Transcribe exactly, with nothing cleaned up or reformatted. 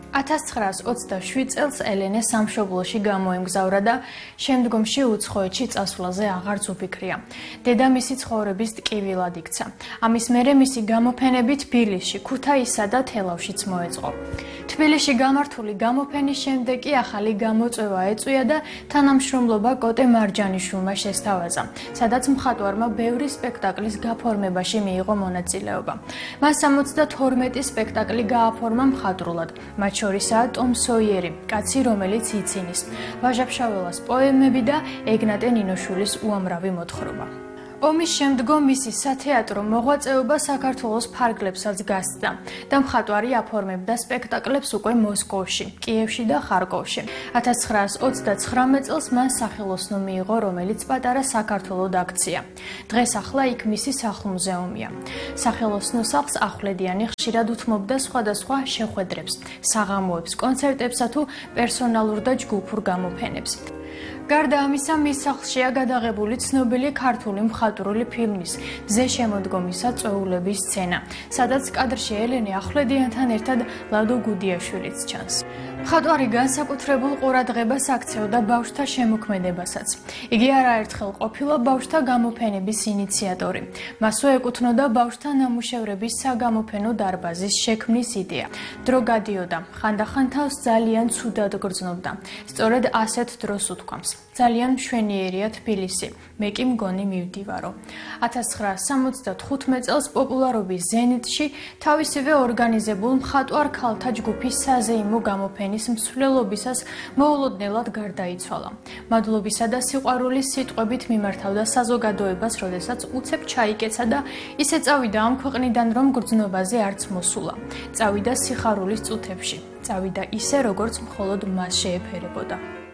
ათას ცხრაას ოცდაშვიდ წელს ელენე სამშობლოში გამოემგზავრა და შემდგომში უცხოეთში წასვლაზე აღარც უფიქრია. დედამისი ცხოვრების ტკივილად იქცა. ამის მერე მისი გამოფენები თბილისში, ქუთაისსა და თელავშიც მოეწყო. თბილისში გამართული გამოფენის შემდეგ კი ახალი გამოწვევა ეწვია და თანამშრომლობა კოტე მარჯანიშვილმა შესთავაზა, სადაც მხატვარმა ბევრი სპექტაკლის გაფორმებაში მიიღო მონაწილეობა. მას სამოცდათორმეტი სპექტაკლი გააფორმა მხატვრულად. მათ შორისაა ტომ სოიერი, კაცი რომელიც იცინის, ვაჟა-ფშაველას პოემები და ეგნატე ნინოშვილის უამრავი მოთხრობა. ომის შემდგომ მისი სათეატრო მოღვაწეობა საქართველოს ფარგლებსაც გასცდა და მხატვარი აფორმებდა სპექტაკლებს უკვე მოსკოვში, კიევში და ხარკოვში. ათას ცხრაას ოცდაცხრამეტ წელს მან სახელოსნო მიიღო, რომელიც პატარა საქართველოდ აქცია. დღეს ახლა იქ მისი სახლ-მუზეუმია. სახელოსნო სახლს ახვლედიანი ხშირად უთმობდა სხვადასხვა შეხვედრებს, საღამოებს, კონცერტებსა თუ პერსონალურ და ჯგუფურ გამოფენებს. გარდა ამისა, მის სახლშია გადაღებული ცნობილი ქართული მხატვრული ფილმის მზე შემოდგომისა წვეულების სცენა, სადაც კადრში ელენე ახვლედიანთან ერთად ლადო გუდიაშვილიც ჩანს. მხატვარი განსაკუთრებულ ყურადღებას აქცევდა ბავშვთა შემოქმედებასაც. იგი არაერთხელ ყოფილა ბავშვთა გამოფენების ინიციატორი. მასვე ეკუთვნოდა ბავშვთა ნამუშევრების საგამოფენო დარბაზის შექმნის იდეა. დრო გადიოდა, ხანდახან თავს ძალიან ცუდად გრძნობდა. სწორედ ასეთ დროს უთქვამს: ძალიან მშვენიერია თბილისი, მე კი მგონი მივდივარო. ათას ცხრაას სამოცდათხუთმეტ წელს პოპულარობის ზენიტში თავისივე ორგანიზებულ მხატვარ ქალთა ჯგუფის საზეიმო გამოფენის მსვლელობისას მოულოდნელად გარდაიცვალა. მადლობისა და სიყვარულის სიტყვებით მიმართავდა საზოგადოებას, როდესაც უცებ ჩაიკეცა და ისე წავიდა ამ ქვეყნიდან, რომ გრძნობაზე არც მოსულა. წავიდა სიხარულის წუთებში, წავიდა ისე, როგორც მხოლოდ მას შეეფერებოდა.